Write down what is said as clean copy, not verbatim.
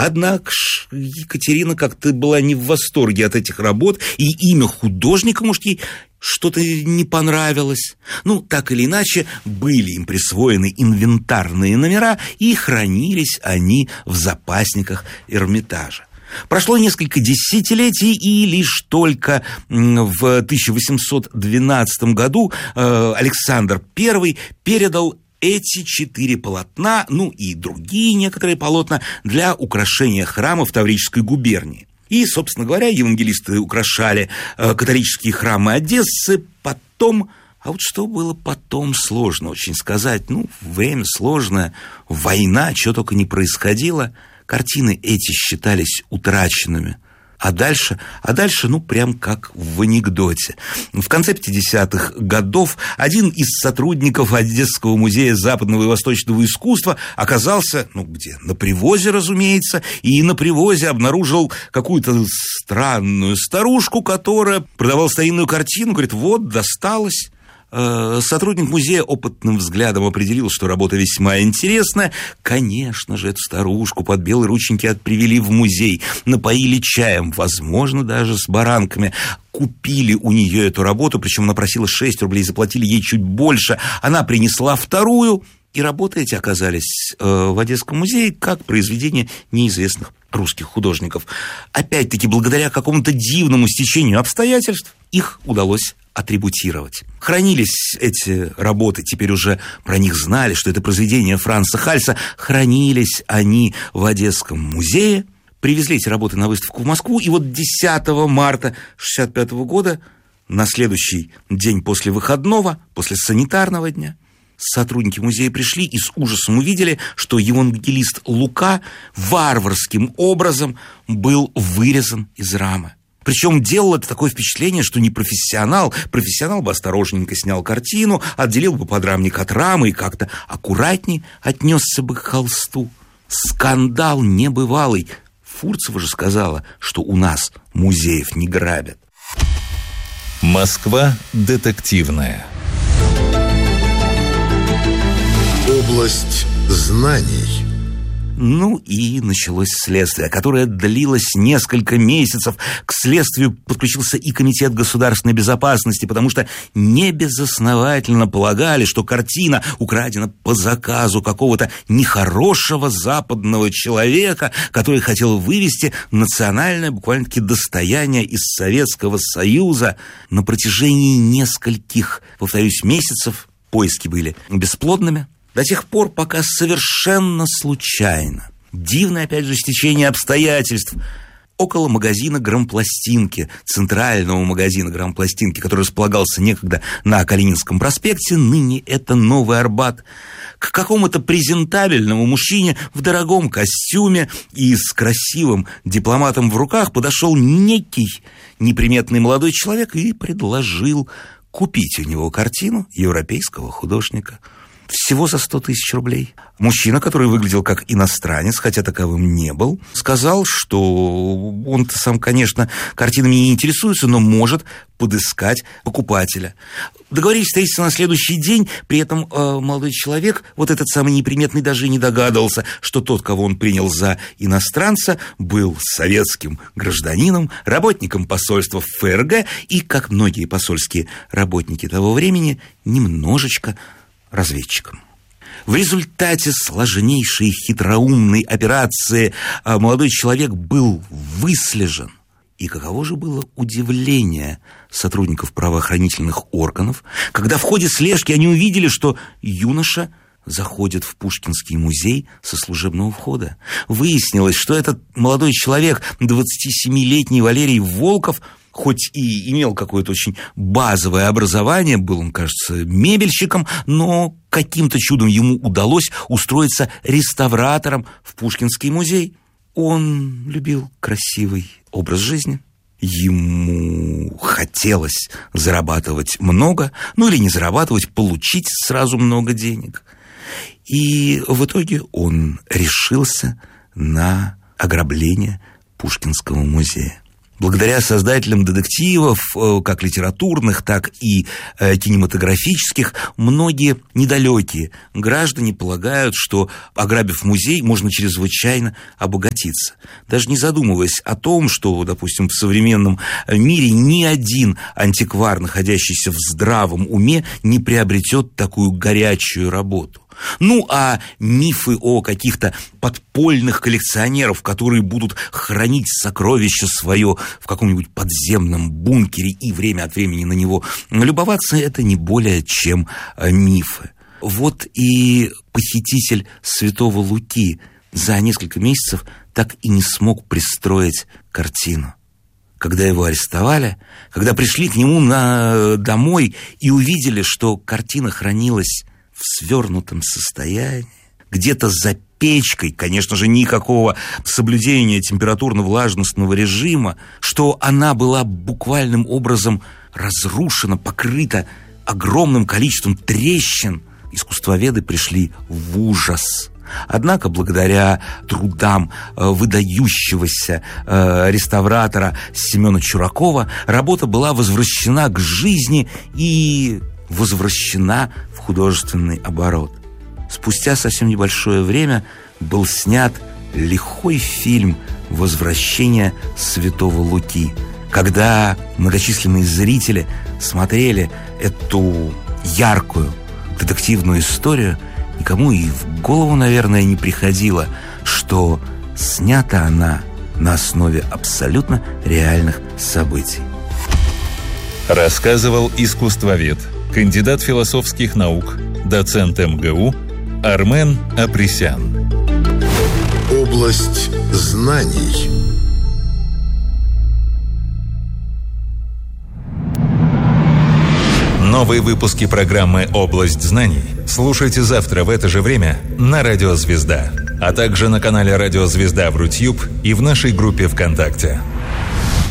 Однако ж Екатерина как-то была не в восторге от этих работ, и имя художника, может, ей что-то не понравилось. Так или иначе, были им присвоены инвентарные номера, и хранились они в запасниках Эрмитажа. Прошло несколько десятилетий, и лишь только в 1812 году Александр I передал эти 4 полотна, и другие некоторые полотна для украшения храма в Таврической губернии. И, собственно говоря, евангелисты украшали католические храмы Одессы. Потом, а вот что было потом, сложно очень сказать. Время сложное, война, что только не происходило. Картины эти считались утраченными. А дальше, прям как в анекдоте. В конце 50-х годов один из сотрудников Одесского музея западного и восточного искусства оказался, где? На привозе, разумеется, и на привозе обнаружил какую-то странную старушку, которая продавала старинную картину, говорит, вот, досталось. Сотрудник музея опытным взглядом определил, что работа весьма интересная. Конечно же, эту старушку под белые рученьки привели в музей, напоили чаем, возможно, даже с баранками. Купили у нее эту работу, причем она просила 6 рублей, заплатили ей чуть больше. Она принесла вторую, и работы эти оказались в Одесском музее как произведения неизвестных русских художников. Опять-таки, благодаря какому-то дивному стечению обстоятельств, их удалось атрибутировать. Хранились эти работы, теперь уже про них знали, что это произведение Франца Хальса. Хранились они в Одесском музее. Привезли эти работы на выставку в Москву. И вот 10 марта 1965 года, на следующий день после выходного, после санитарного дня, сотрудники музея пришли и с ужасом увидели, что евангелист Лука варварским образом был вырезан из рамы. Причем делал это такое впечатление, что не профессионал. Профессионал бы осторожненько снял картину, отделил бы подрамник от рамы и как-то аккуратней отнесся бы к холсту. Скандал небывалый. Фурцева же сказала, что у нас музеев не грабят. Москва детективная. Область знаний. И началось следствие, которое длилось несколько месяцев. К следствию подключился и Комитет государственной безопасности, потому что небезосновательно полагали, что картина украдена по заказу какого-то нехорошего западного человека, который хотел вывести национальное, буквально-таки, достояние из Советского Союза. На протяжении нескольких, повторюсь, месяцев поиски были бесплодными. До тех пор, пока совершенно случайно, дивное, опять же, стечение обстоятельств, около магазина грампластинки, центрального магазина грампластинки, который располагался некогда на Калининском проспекте, ныне это Новый Арбат, к какому-то презентабельному мужчине в дорогом костюме и с красивым дипломатом в руках подошел некий неприметный молодой человек и предложил купить у него картину европейского художника. Всего за 100 тысяч рублей. Мужчина, который выглядел как иностранец, хотя таковым не был, сказал, что он-то сам, конечно, картинами не интересуется, но может подыскать покупателя. Договорились встретиться на следующий день, при этом молодой человек, вот этот самый неприметный, даже и не догадывался, что тот, кого он принял за иностранца, был советским гражданином, работником посольства в ФРГ и, как многие посольские работники того времени, немножечко разведчиком. В результате сложнейшей хитроумной операции молодой человек был выслежен. И каково же было удивление сотрудников правоохранительных органов, когда в ходе слежки они увидели, что юноша заходит в Пушкинский музей со служебного входа. Выяснилось, что этот молодой человек, 27-летний Валерий Волков, хоть и имел какое-то очень базовое образование, был он, кажется, мебельщиком, но каким-то чудом ему удалось устроиться реставратором в Пушкинский музей. Он любил красивый образ жизни. Ему хотелось зарабатывать много, или не зарабатывать, получить сразу много денег. И в итоге он решился на ограбление Пушкинского музея. Благодаря создателям детективов, как литературных, так и кинематографических, многие недалекие граждане полагают, что, ограбив музей, можно чрезвычайно обогатиться. Даже не задумываясь о том, что, допустим, в современном мире ни один антиквар, находящийся в здравом уме, не приобретет такую горячую работу. Ну, а мифы о каких-то подпольных коллекционерах, которые будут хранить сокровище свое в каком-нибудь подземном бункере и время от времени на него любоваться, это не более чем мифы. Вот и похититель Святого Луки за несколько месяцев так и не смог пристроить картину. Когда его арестовали, когда пришли к нему домой и увидели, что картина хранилась в свернутом состоянии, где-то за печкой, конечно же, никакого соблюдения температурно-влажностного режима, что она была буквальным образом разрушена, покрыта огромным количеством трещин, искусствоведы пришли в ужас. Однако, благодаря трудам выдающегося реставратора Семена Чуракова, работа была возвращена к жизни и возвращена в художественный оборот. Спустя совсем небольшое время был снят лихой фильм «Возвращение Святого Луки», когда многочисленные зрители смотрели эту яркую детективную историю, никому и в голову, наверное, не приходило, что снята она на основе абсолютно реальных событий. Рассказывал искусствовед, кандидат философских наук, доцент МГУ Армен Апресян. Область знаний. Новые выпуски программы «Область знаний» слушайте завтра в это же время на Радио Звезда, а также на канале Радио Звезда в Рутьюб и в нашей группе ВКонтакте.